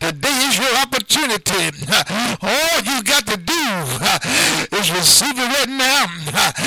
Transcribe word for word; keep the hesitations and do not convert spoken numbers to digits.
Today is your opportunity. All you got to do is receive it right now.